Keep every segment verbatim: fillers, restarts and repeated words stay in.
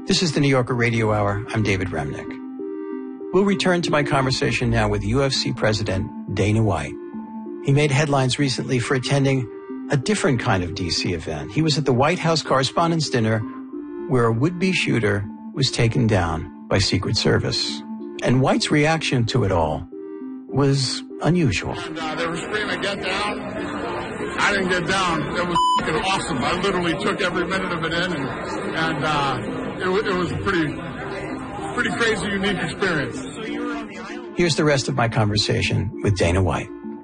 This is the New Yorker Radio Hour. I'm David Remnick. We'll return to my conversation now with U F C President Dana White. He made headlines recently for attending a different kind of D C event. He was at the White House Correspondents' Dinner where a would-be shooter was taken down by Secret Service. And White's reaction to it all was unusual. And uh, they were screaming, "Get down." I didn't get down. It was f***ing awesome. I literally took every minute of it in, and, and uh, it, it was a pretty, pretty crazy, unique experience. Here's the rest of my conversation with Dana White.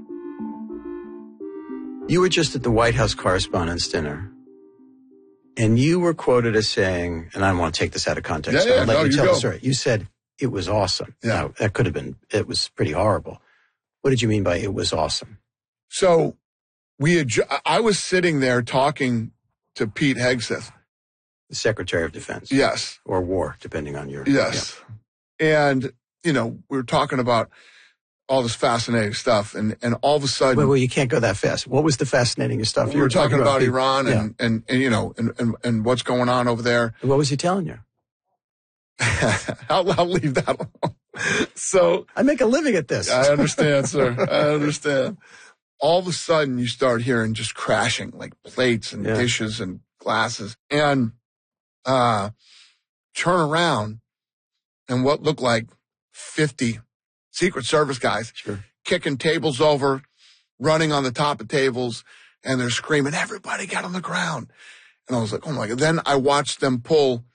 You were just at the White House Correspondents' Dinner, and you were quoted as saying, and I don't want to take this out of context, yeah, yeah, I'll let no, you you tell go. the story. You said it was awesome. Yeah. Now, that could have been, it was pretty horrible. What did you mean by it was awesome? So we had, ju- I was sitting there talking to Pete Hegseth. The Secretary of Defense. Yes. Or War, depending on your... Yes. Yeah. And, you know, we were talking about all this fascinating stuff, and, and all of a sudden... Well, well, you can't go that fast. What was the fascinating stuff? We you were talking, about, the, Iran yeah. and, and, and, you know, and, and, and what's going on over there. What was he telling you? I'll, I'll leave that alone. So... I make a living at this. I understand, sir. I understand. All of a sudden, you start hearing just crashing, like plates and yeah. dishes and glasses. And uh, turn around, and what looked like fifty Secret Service guys sure. kicking tables over, running on the top of tables, and they're screaming, "Everybody get on the ground." And I was like, oh, my God. Then I watched them pull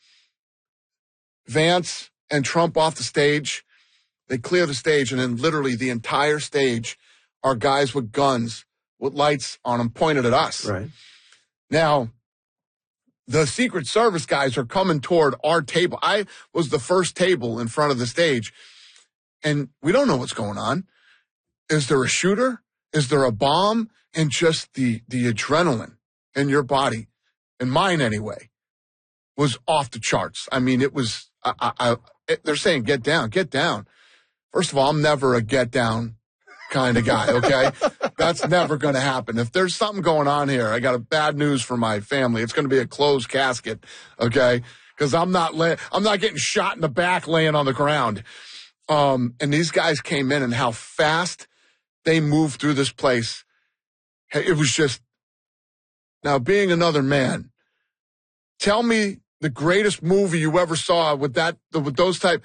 Vance and Trump off the stage. They clear the stage, and then literally the entire stage are guys with guns with lights on them pointed at us. Right. Now, the Secret Service guys are coming toward our table. I was the first table in front of the stage, and we don't know what's going on. Is there a shooter? Is there a bomb? And just the, the adrenaline in your body, in mine anyway, was off the charts. I mean, it was, I, I, I, it, they're saying, "Get down, get down." First of all, I'm never a get down kind of guy, okay? That's never going to happen. If there's something going on here, I got a bad news for my family. It's going to be a closed casket, okay? Because I'm not lay- I'm not getting shot in the back laying on the ground. Um, and these guys came in, and how fast they moved through this place. It was just, now being another man, tell me the greatest movie you ever saw with that, with those type,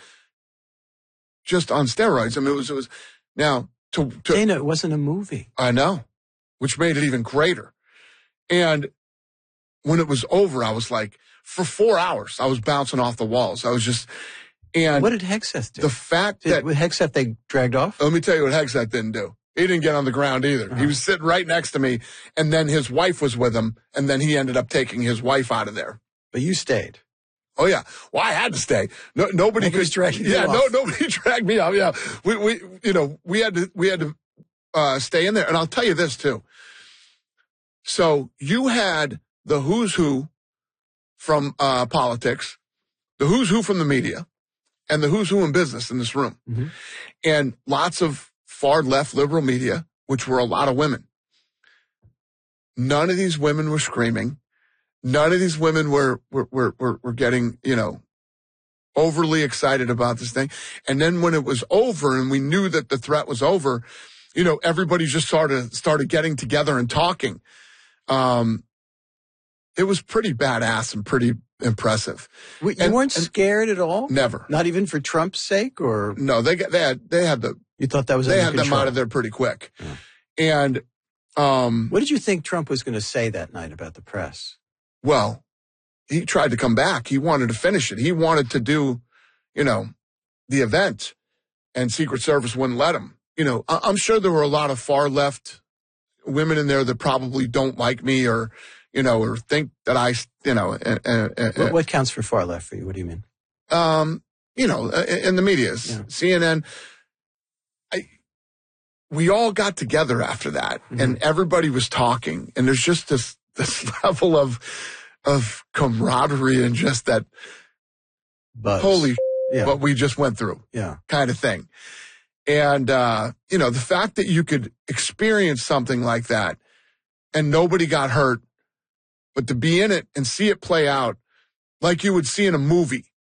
just on steroids. I mean, it was, it was, now, To, to, Dana, it wasn't a movie. I know, which made it even greater. And when it was over, I was like, for four hours, I was bouncing off the walls. I was just, and what did Hegseth do? The fact did, that with Hegseth they dragged off. Let me tell you what Hegseth didn't do. He didn't get on the ground either. Uh-huh. He was sitting right next to me, and then his wife was with him, and then he ended up taking his wife out of there. But you stayed. Oh yeah, well I had to stay. No, nobody Nobody's could drag you Yeah, off. no, nobody dragged me out. Yeah, we, we, you know, we had to, we had to uh, stay in there. And I'll tell you this too. So you had the who's who from uh, politics, the who's who from the media, and the who's who in business in this room, mm-hmm. and lots of far left liberal media, which were a lot of women. None of these women were screaming. None of these women were, were, were, were, were getting, you know, overly excited about this thing. And then when it was over and we knew that the threat was over, you know, everybody just started, started getting together and talking. Um, it was pretty badass and pretty impressive. Wait, and, you weren't scared at all? Never. Not even for Trump's sake, or? No, they got, they had, they had the, you thought that was they under had control. them out of there pretty quick. Yeah. And, um, what did you think Trump was going to say that night about the press? Well, he tried to come back. He wanted to finish it. He wanted to do, you know, the event, and Secret Service wouldn't let him. You know, I- I'm sure there were a lot of far left women in there that probably don't like me, or, you know, or think that I, you know. Uh, uh, uh, what, what counts for far left for you? What do you mean? Um, you know, in the medias, yeah. C N N. I, we all got together after that, mm-hmm. and everybody was talking, and there's just this, this level of, of camaraderie and just that buzz. Holy yeah. what we just went through, yeah, kind of thing. And, uh, you know, the fact that you could experience something like that and nobody got hurt, but to be in it and see it play out like you would see in a movie,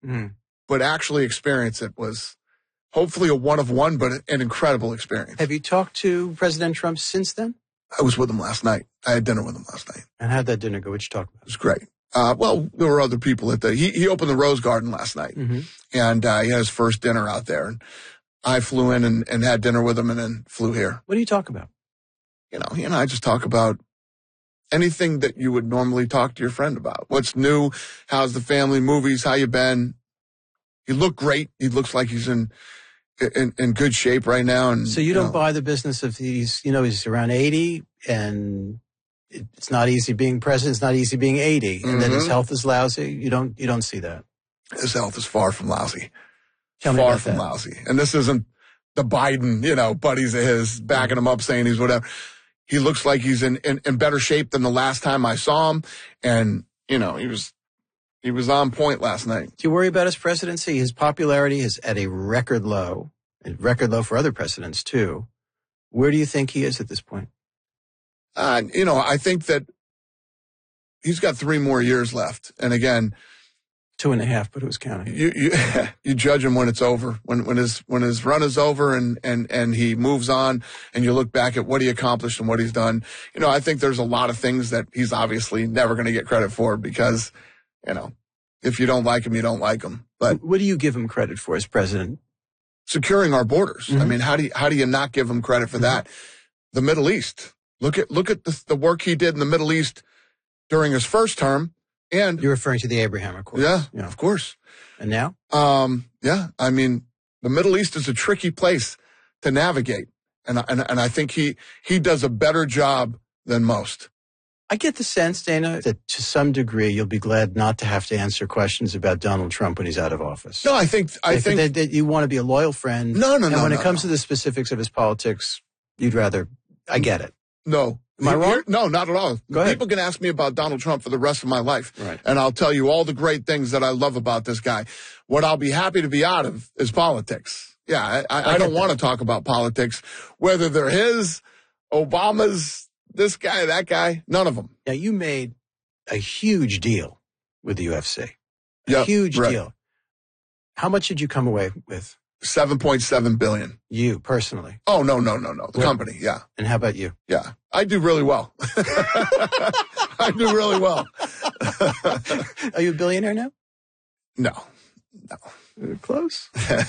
Mm. but actually experience it was hopefully a one of one, but an incredible experience. Have you talked to President Trump since then? I was with him last night. I had dinner with him last night. And how'd that dinner go? What'd you talk about? It was great. Uh, well, there were other people at the, he, he opened the Rose Garden last night, Mm-hmm. and uh, he had his first dinner out there. And I flew in and, and had dinner with him and then flew here. What do you talk about? You know, he and I just talk about anything that you would normally talk to your friend about. What's new? How's the family? Movies? How you been? He looked great. He looks like he's in in, in good shape right now. And so you don't know, buy the business of these, you know, he's around eighty and it's not easy being president. It's not easy being eighty. And mm-hmm. then his health is lousy. You don't, you don't see that. His health is far from lousy. Tell me far about from that. lousy. And this isn't the Biden, you know, buddies of his backing him up saying he's whatever. He looks like he's in, in, in better shape than the last time I saw him. And, you know, he was, he was on point last night. Do you worry about his presidency? His popularity is at a record low, a record low for other presidents too. Where do you think he is at this point? Uh, you know, I think that he's got three more years left. And again, two and a half, but who's counting? You, you, you judge him when it's over, when, when his, when his run is over and, and, and he moves on and you look back at what he accomplished and what he's done. You know, I think there's a lot of things that he's obviously never going to get credit for because, you know, if you don't like him, you don't like him. But what do you give him credit for as president? Securing our borders. Mm-hmm. I mean, how do you, how do you not give him credit for mm-hmm. that? The Middle East. Look at, look at the, the work he did in the Middle East during his first term. And you're referring to the Abraham Accords. Yeah, yeah, of course. And now? Um, yeah, I mean, the Middle East is a tricky place to navigate. And, and, and I think he, he does a better job than most. I get the sense, Dana, that to some degree you'll be glad not to have to answer questions about Donald Trump when he's out of office. No, I think, I that, think that, that you want to be a loyal friend. No, no, and no. when no, it comes no. to the specifics of his politics, you'd rather, I get it. No. Am I wrong? No, not at all. Go ahead. People can ask me about Donald Trump for the rest of my life. Right. And I'll tell you all the great things that I love about this guy. What I'll be happy to be out of is politics. Yeah, I, I, I don't want to talk about politics, whether they're his, Obama's, this guy, that guy, none of them. Now, you made a huge deal with the U F C. A yep, huge right. deal. How much did you come away with? seven point seven billion dollars. You, personally? Oh, no, no, no, no. The what? Company, yeah. And how about you? Yeah. I do really well. I do really well. Are you a billionaire now? No. No. You're close.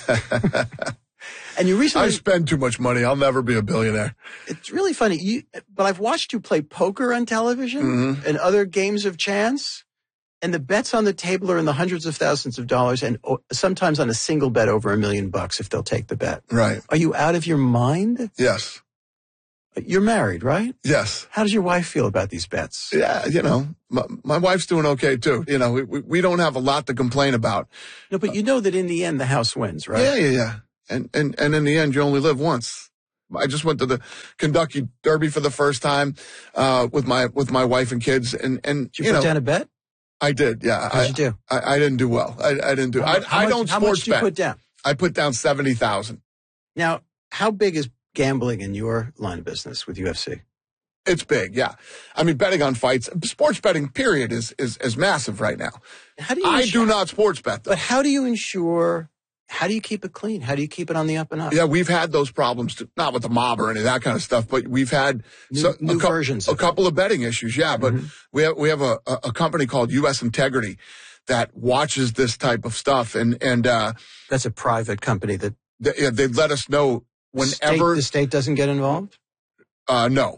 And you recently... I spend too much money. I'll never be a billionaire. It's really funny. You, but I've watched you play poker on television mm-hmm. and other games of chance. And the bets on the table are in the hundreds of thousands of dollars and sometimes on a single bet over a million bucks if they'll take the bet. Right. Are you out of your mind? Yes. You're married, right? Yes. How does your wife feel about these bets? Yeah, you know, my, my wife's doing okay too. You know, we, we, we don't have a lot to complain about. No, but you know that in the end, the house wins, right? Yeah, yeah, yeah. And, and, and in the end, you only live once. I just went to the Kentucky Derby for the first time, uh, with my, with my wife and kids. And, and, did you, you put know, down a bet? I did, yeah. How did you do? I, I didn't do well. I, I didn't do. How, I, how I much, don't how sports much did you bet. put down? I put down seventy thousand. Now, how big is gambling in your line of business with U F C? It's big, yeah. I mean, betting on fights, sports betting, period, is is, is massive right now. How do you? I ensure, do not sports bet, though. But how do you ensure? How do you keep it clean? How do you keep it on the up and up? Yeah, we've had those problems, too, not with the mob or any of that kind of stuff, but we've had new, so, new a, co- versions, a couple of betting issues. Yeah, but mm-hmm. we have we have a, a company called U S Integrity that watches this type of stuff, and and uh, that's a private company that they, yeah, they let us know whenever state, the state doesn't get involved. Uh, no,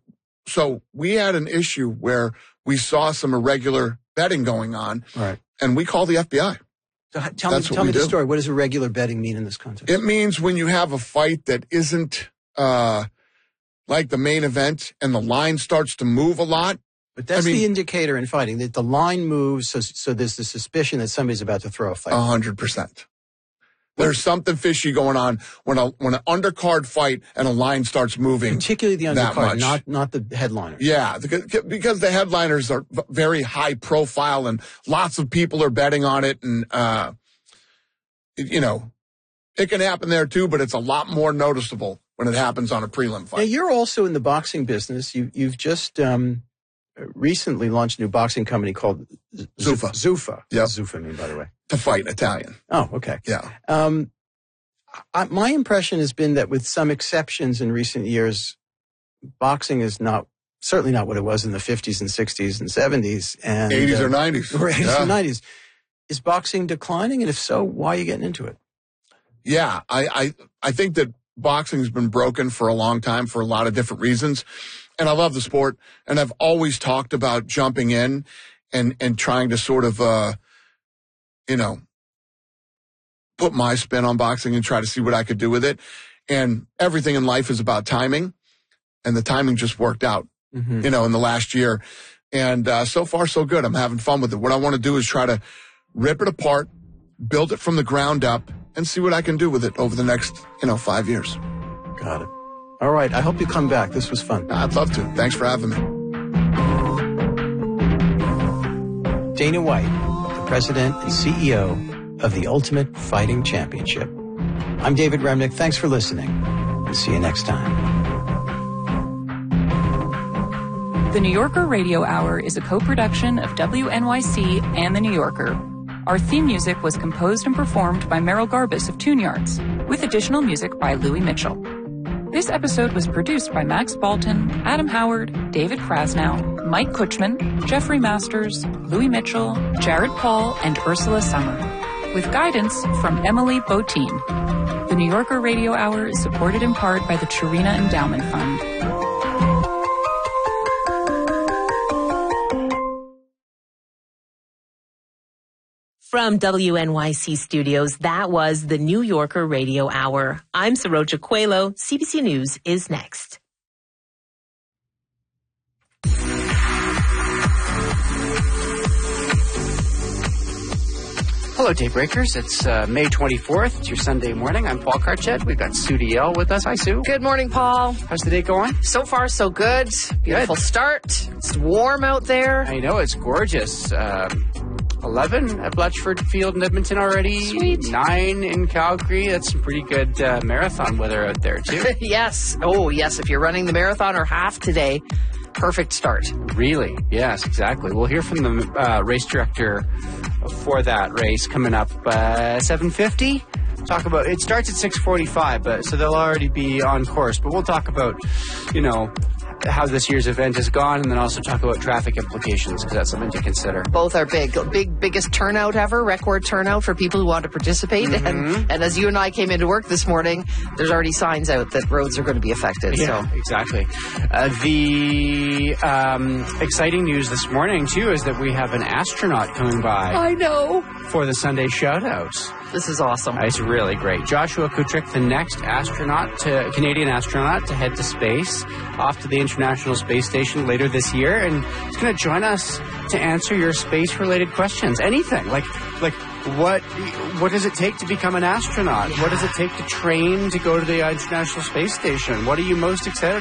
so we had an issue where we saw some irregular betting going on, right? And we called the F B I. So tell That's me, tell me the do. story. What does irregular betting mean in this context? It means when you have a fight that isn't uh, like the main event and the line starts to move a lot. But that's I mean, the indicator in fighting, that the line moves, so, so there's the suspicion that somebody's about to throw a fight. A hundred percent. There's something fishy going on when a when an undercard fight and a line starts moving. Particularly the undercard, not not the headliner. Yeah, because the headliners are very high profile and lots of people are betting on it, and uh, you know, it can happen there too, but it's a lot more noticeable when it happens on a prelim fight. Now, you're also in the boxing business. You you've just um, recently launched a new boxing company called Z- Zuffa. Zuffa. Yep. Zuffa, I mean, by the way. To fight Italian. Oh, okay. Yeah. Um, I, my impression has been that with some exceptions in recent years, boxing is not, certainly not what it was in the fifties and sixties and seventies. And eighties uh, or nineties. Or eighties yeah. or nineties. Is boxing declining? And if so, why are you getting into it? Yeah, I, I, I think that boxing has been broken for a long time for a lot of different reasons. And I love the sport. And I've always talked about jumping in and, and trying to sort of, uh, you know, put my spin on boxing and try to see what I could do with it. And everything in life is about timing. And the timing just worked out, mm-hmm. you know, in the last year. And uh, so far, so good. I'm having fun with it. What I want to do is try to rip it apart, build it from the ground up, and see what I can do with it over the next, you know, five years. Got it. All right. I hope you come back. This was fun. I'd love to. Thanks for having me. Dana White, the president and C E O of the Ultimate Fighting Championship. I'm David Remnick. Thanks for listening, and see you next time. The New Yorker Radio Hour is a co-production of W N Y C and The New Yorker. Our theme music was composed and performed by Merrill Garbus of Tune Yards, with additional music by Louis Mitchell. This episode was produced by Max Balton, Adam Howard, David Krasnow, Mike Kutchman, Jeffrey Masters, Louis Mitchell, Jared Paul, and Ursula Summer, with guidance from Emily Botine. The New Yorker Radio Hour is supported in part by the Chirina Endowment Fund. From W N Y C Studios, that was the New Yorker Radio Hour. I'm Saroja Coelho. C B C News is next. Hello, Daybreakers. It's uh, May twenty-fourth. It's your Sunday morning. I'm Paul Karchet. We've got Sue D L with us. Hi, Sue. Good morning, Paul. How's the day going? So far, so good. Beautiful Good. start. It's warm out there. I know. It's gorgeous. Um, eleven at Bletchford Field in Edmonton already. Sweet. nine in Calgary. That's some pretty good uh, marathon weather out there, too. Yes. Oh, yes. If you're running the marathon or half today, perfect start. Really? Yes, exactly. We'll hear from the uh, race director for that race coming up uh, seven fifty. Talk about it starts at six forty-five, but so they'll already be on course. But we'll talk about, you know, how this year's event has gone, and then also talk about traffic implications, because that's something to consider. Both are big. Big, biggest turnout ever, record turnout for people who want to participate. Mm-hmm. And, and as you and I came into work this morning, there's already signs out that roads are going to be affected. Yeah, so. exactly. Uh, the um, exciting news this morning, too, is that we have an astronaut coming by. I know. For the Sunday shout-outs. This is awesome. It's really great. Joshua Kutrick, the next astronaut, to Canadian astronaut to head to space, off to the International Space Station later this year, and he's going to join us to answer your space-related questions. Anything. Like, like what what does it take to become an astronaut? Yeah. What does it take to train to go to the International Space Station? What are you most excited